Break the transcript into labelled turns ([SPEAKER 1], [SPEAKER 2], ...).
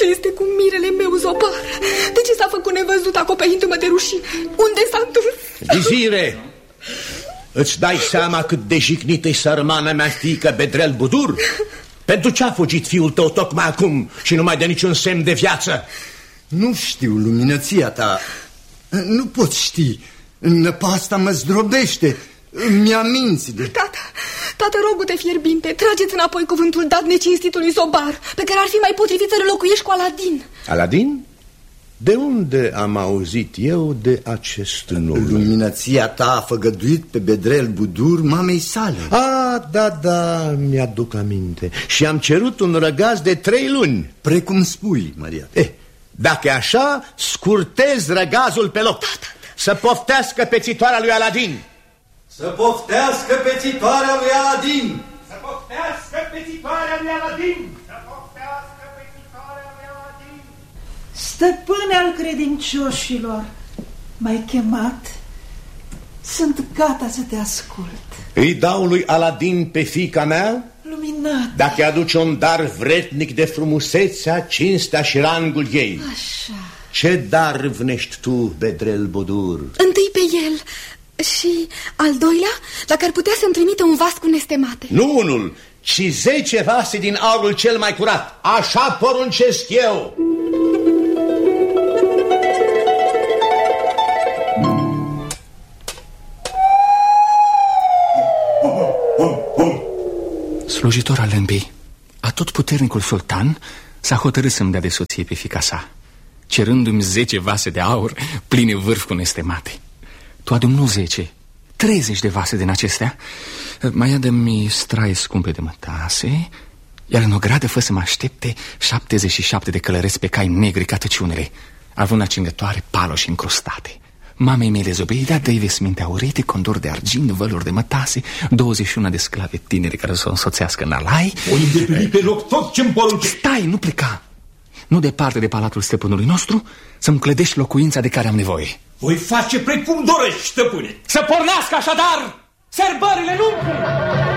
[SPEAKER 1] este cu mirele meu, Zobar? De ce s-a făcut nevăzut acoperindu-mă de rușine? Unde s-a întors?
[SPEAKER 2] Vizire, îți dai seama cât de jignită-i sărmana mea fiică Bedrel Budur? Pentru ce a fugit fiul tău tocmai acum și nu mai dă niciun semn de viață?
[SPEAKER 3] Nu știu, luminăția ta. Nu pot ști. Năpasta mă zdrobește. Mi-a minți de...
[SPEAKER 1] Tată, rogu-te fierbinte, trageți înapoi cuvântul dat necinstitului Zobar, pe care ar fi mai potrivit să relocuiești cu Aladin.
[SPEAKER 2] Aladin? De unde am auzit eu de acest nume?
[SPEAKER 3] Luminăția ta a făgăduit pe Bedrel Budur mamei sale.
[SPEAKER 2] Da, mi-aduc aminte. Și am cerut un răgaz de 3 luni.
[SPEAKER 3] Precum spui, Maria.
[SPEAKER 2] Dacă e așa, scurtez răgazul pe loc. Să poftească pețitoarea lui Aladin.
[SPEAKER 3] Să poftească pețitoarea lui Aladin.
[SPEAKER 4] Să poftească pețitoarea lui Aladin. Să poftească pețitoarea lui Aladin.
[SPEAKER 5] Stăpâne al credincioșilor, m-ai chemat? Sunt gata să te ascult.
[SPEAKER 2] Îi dau lui Aladin pe fiica mea?
[SPEAKER 5] Luminat.
[SPEAKER 2] Dacă aduce un dar vrednic de frumusețea, cinstea și rangul ei.
[SPEAKER 5] Așa.
[SPEAKER 2] Ce dar vnești tu, Bedrel Budur?
[SPEAKER 1] Întâi pe el. Și al doilea, dacă ar putea să-mi trimite un vas cu nestemate.
[SPEAKER 2] Nu unul, ci 10 vase din aurul cel mai curat. Așa poruncesc eu.
[SPEAKER 6] Slujitor al lâmbii, atotputernicul sultan s-a hotărât să-mi dea de soție pe fiica sa, cerându-mi 10 vase de aur pline vârf cu nestemate. Tu adu-mi nu 10, 30 de vase din acestea. Mai adă-mi straie scumpe de mătase, iar în ogradă fă să mă aștepte 77 de călăreți pe cai negri ca tăciunele, având acingătoare, paloși încrustate. Mamei mele Zobeida dă-i vesminte aurite, condor de argint, văluri de mătase, 21 de sclave tineri care să o însoțească în alai.
[SPEAKER 4] O îndeplini pe loc tot ce-mi poruncești.
[SPEAKER 6] Stai, nu pleca. Nu departe de palatul stăpânului nostru, să-mi clădești locuința de care am nevoie.
[SPEAKER 4] Voi face precum dorești, stăpâne.
[SPEAKER 6] Să pornească așadar sărbările lungii!